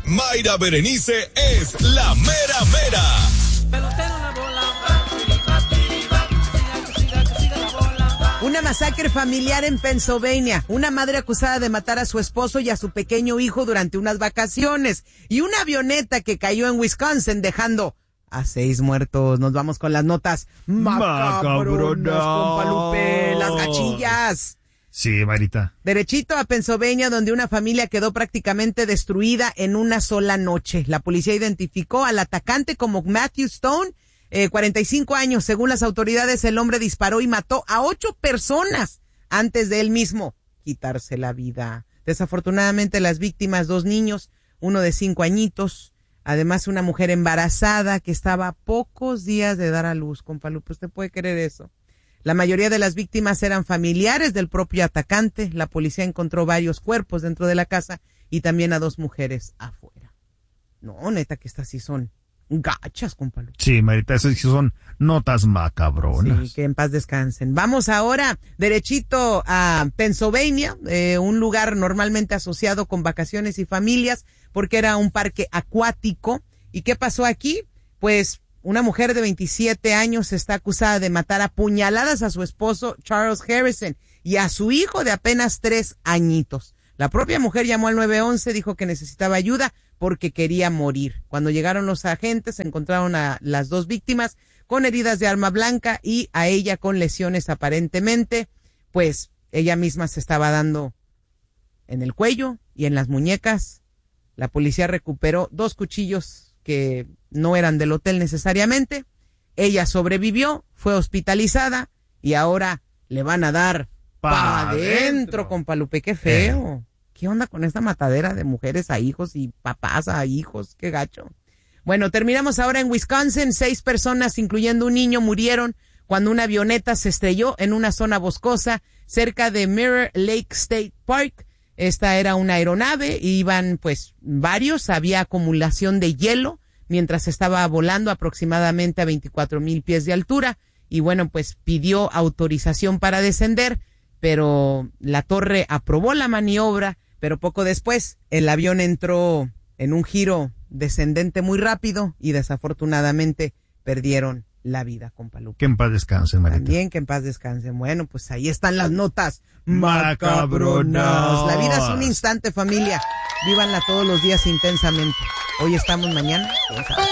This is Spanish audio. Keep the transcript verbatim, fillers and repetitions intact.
Mayra Berenice es la mera mera. Pelotero la bola, tiriba, tiriba, siga, siga, siga la bola. Una masacre familiar en Pennsylvania. Una madre acusada de matar a su esposo y a su pequeño hijo durante unas vacaciones. Y una avioneta que cayó en Wisconsin dejando a seis muertos. Nos vamos con las notas macabronas, compa Lupe, las gachillas. Sí, Marita. Derechito a Pennsylvania, donde una familia quedó prácticamente destruida en una sola noche. La policía identificó al atacante como Matthew Stone, eh, cuarenta y cinco años. Según las autoridades, el hombre disparó y mató a ocho personas antes de él mismo quitarse la vida. Desafortunadamente, las víctimas, dos niños, uno de cinco añitos, además una mujer embarazada que estaba a pocos días de dar a luz. Compa Lupe, ¿usted puede creer eso? La mayoría de las víctimas eran familiares del propio atacante. La policía encontró varios cuerpos dentro de la casa y también a dos mujeres afuera. No, neta, que estas sí son gachas, compa. Sí, Marita, esas sí son notas macabronas. Sí, que en paz descansen. Vamos ahora derechito a Pennsylvania, eh, un lugar normalmente asociado con vacaciones y familias, porque era un parque acuático. ¿Y qué pasó aquí? Pues una mujer de veintisiete años está acusada de matar a puñaladas a su esposo Charles Harrison y a su hijo de apenas tres añitos. La propia mujer llamó al nueve once, dijo que necesitaba ayuda porque quería morir. Cuando llegaron los agentes, encontraron a las dos víctimas con heridas de arma blanca y a ella con lesiones aparentemente, pues ella misma se estaba dando en el cuello y en las muñecas. La policía recuperó dos cuchillos que no eran del hotel necesariamente. Ella sobrevivió, fue hospitalizada y ahora le van a dar pa' adentro, compa Lupe. Qué feo. Eh. ¿Qué onda con esta matadera de mujeres a hijos y papás a hijos? Qué gacho. Bueno, terminamos ahora en Wisconsin. Seis personas, incluyendo un niño, murieron cuando una avioneta se estrelló en una zona boscosa cerca de Mirror Lake State Park. Esta era una aeronave, iban pues varios, había acumulación de hielo mientras estaba volando aproximadamente a veinticuatro mil pies de altura y bueno, pues pidió autorización para descender, pero la torre aprobó la maniobra, pero poco después el avión entró en un giro descendente muy rápido y desafortunadamente perdieron la vida, compa Lupe. Que en paz descansen, Marita. También que en paz descansen. Bueno, pues ahí están las notas macabronas. La vida es un instante, familia. Vívanla todos los días intensamente. Hoy estamos, mañana, ¿quién sabe?